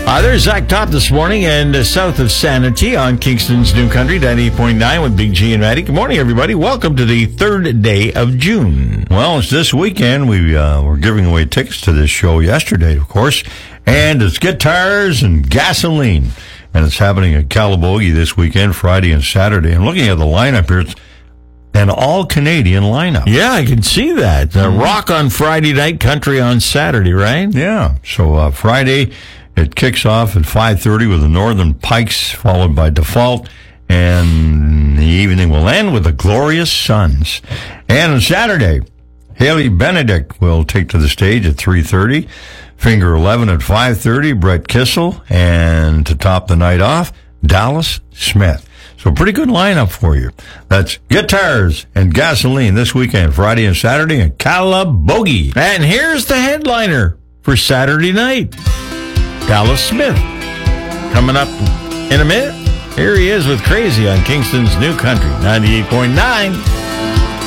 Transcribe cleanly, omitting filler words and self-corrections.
There's Zach Top this morning and south of Sanity on Kingston's New Country, 98.9 with Big G and Maddie. Good morning, everybody. Welcome to the third day of June. Well, it's this weekend. We were giving away tickets to this show yesterday, of course, and it's guitars and gasoline. And it's happening at Calabogie this weekend, Friday and Saturday. I'm looking at the lineup here. It's an all-Canadian lineup. Yeah, I can see that. Rock on Friday night, country on Saturday, right? Yeah. So Friday, it kicks off at 5:30 with the Northern Pikes, followed by Default, and the evening will end with the Glorious Sons. And on Saturday, Haley Benedict will take to the stage at 3:30, Finger 11 at 5:30, Brett Kissel, and to top the night off, Dallas Smith. So pretty good lineup for you. That's guitars and gasoline this weekend, Friday and Saturday at Calabogie. And here's the headliner for Saturday night, Dallas Smith. Coming up in a minute, here he is with Crazy on Kingston's New Country, 98.9